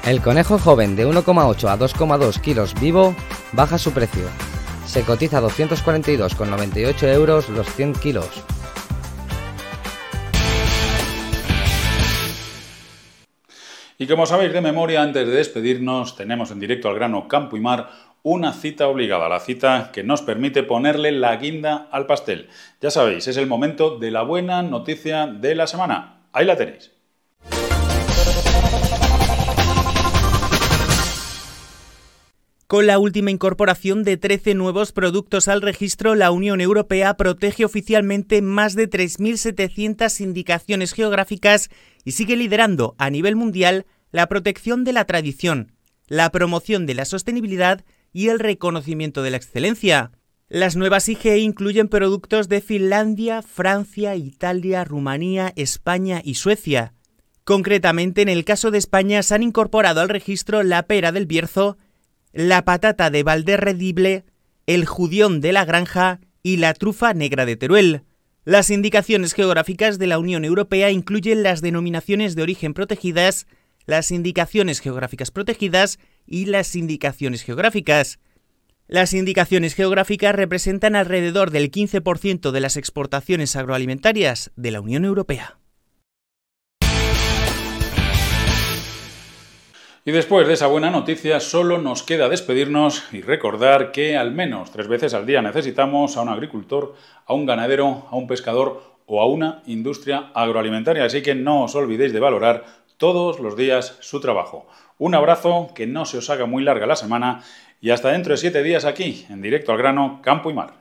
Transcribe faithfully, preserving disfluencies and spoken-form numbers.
El conejo joven de uno coma ocho a dos coma dos kilos vivo baja su precio. Se cotiza a doscientos cuarenta y dos coma noventa y ocho euros los cien kilos. Y como sabéis de memoria, antes de despedirnos, tenemos en Directo al Grano Campo y Mar una cita obligada, la cita que nos permite ponerle la guinda al pastel. Ya sabéis, es el momento de la buena noticia de la semana. Ahí la tenéis. Con la última incorporación de trece nuevos productos al registro, la Unión Europea protege oficialmente más de tres mil setecientas indicaciones geográficas y sigue liderando a nivel mundial la protección de la tradición, la promoción de la sostenibilidad y el reconocimiento de la excelencia. Las nuevas I G E incluyen productos de Finlandia, Francia, Italia, Rumanía, España y Suecia. Concretamente, en el caso de España, se han incorporado al registro la pera del Bierzo, la patata de Valderredible, el judión de la Granja y la trufa negra de Teruel. Las indicaciones geográficas de la Unión Europea incluyen las denominaciones de origen protegidas, las indicaciones geográficas protegidas y las indicaciones geográficas. Las indicaciones geográficas representan alrededor del quince por ciento de las exportaciones agroalimentarias de la Unión Europea. Y después de esa buena noticia, solo nos queda despedirnos y recordar que al menos tres veces al día necesitamos a un agricultor, a un ganadero, a un pescador o a una industria agroalimentaria. Así que no os olvidéis de valorar todos los días su trabajo. Un abrazo, que no se os haga muy larga la semana y hasta dentro de siete días aquí, en Directo al Grano, Campo y Mar.